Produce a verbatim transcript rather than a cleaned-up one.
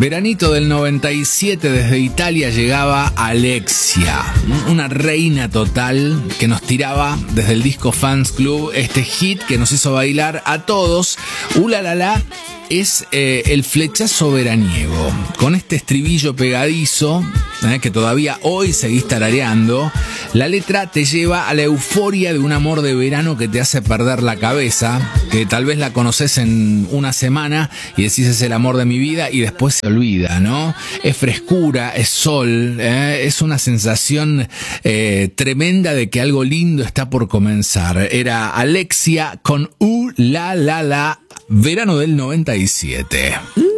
Veranito del noventa y siete, desde Italia llegaba Alexia, una reina total que nos tiraba desde el disco Fans Club este hit que nos hizo bailar a todos. Ulalala es eh, el flechazo veraniego, con este estribillo pegadizo eh, que todavía hoy seguís tarareando. La letra te lleva a la euforia de un amor de verano que te hace perder la cabeza, que tal vez la conoces en una semana y decís es el amor de mi vida y después se olvida, ¿no? Es frescura, es sol, eh, es una sensación eh, tremenda de que algo lindo está por comenzar. Era Alexia con U La La La, verano del noventa y siete.